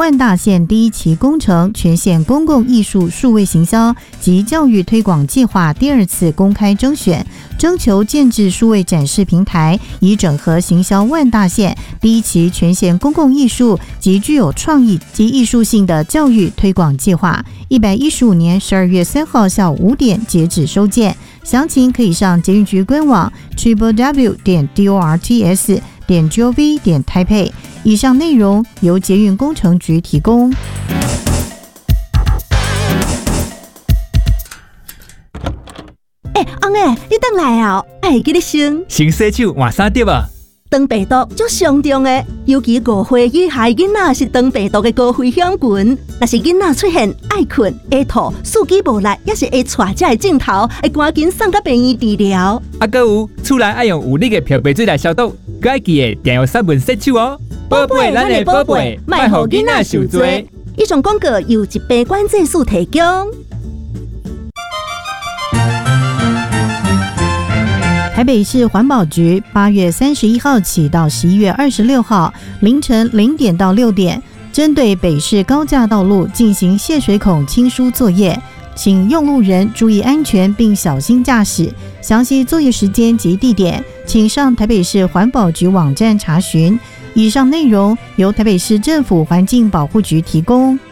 万大线第1期工程全县公共艺术数位行销及教育推广计划第2次公开征选，征求建制数位展示平台，以整合行销万大线第1期全县公共艺术及具有创意及艺术性的教育推广计划。115年12月3号下午5点截止收件，详情可以上捷运局官网 www.dorts.gov.台北。以上内容由捷运工程局提供。 翁诶，你回来啊？记得先洗手换衫对吧？ 肠病毒足严重的，尤其5岁以下囡仔是肠病毒的高危险群。若是囡仔出现爱困、会吐、四肢无力，也是会带这个镜头，会赶紧送到病院治疗。 还有厝内爱用有力的漂白水来消毒，该记得定用3分洗手哦。宝贝，咱的宝贝，莫让囡仔受罪。 以上广告由疾病管制署提供。 台北市环保局8月31号起到11月26号凌晨0点到6点，针对北市高架道路进行泄水孔清疏作业，请用路人注意安全并小心驾驶。详细作业时间及地点，请上台北市环保局网站查询。以上内容由台北市政府环境保护局提供。